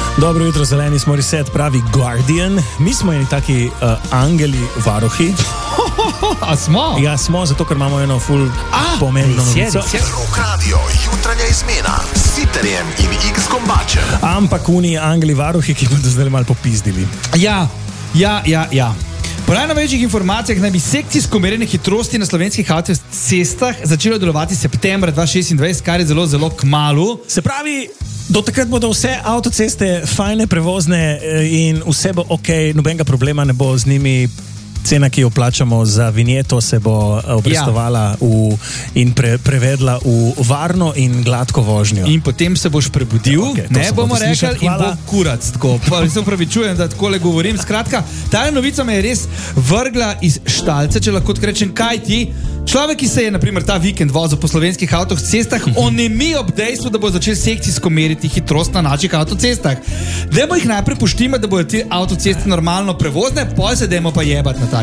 Dobro jutro, zeleni smo reset, pravi Guardian. Mi smo eni taki angeli varuhi. A smo? Ja, smo, zato ker imamo eno ful pomembno novico. Rock Radio, jutranja izmena s Siterjem in X-Kombačem. Ampak oni angeli varuhi, ki bodo zdaj malo popizdili. Ja. Po najnovejših informacijah naj bi sekcijsko merjenje hitrosti na slovenskih avtocestah začelo delovati septembra 2026, kar je zelo, zelo kmalu. Se pravi, do takrat bodo vse avtoceste fajne, prevozne in vse bo ok, nobenega problema ne bo z njimi. Cena, ki jo plačamo za vinjeto, se bo obrestovala in prevedla v varno in gladko vožnjo. In potem se boš prebudil, ne bomo rekli, in bo kurac. Se upravičujem, da takole govorim. Skratka, ta novica me je res vrgla iz štalce, če lahko rečem, kaj ti. Človek, ki se je, naprimer, ta vikend vozil po slovenskih avtocestah, onemi ob dejstvu, da bo začel sekcijsko meriti hitrost na naših avtocestah. Dajmo jih najprej poštimati, da bodo te avtoceste normalno prevozne, pol se dajmo pa jebati na tak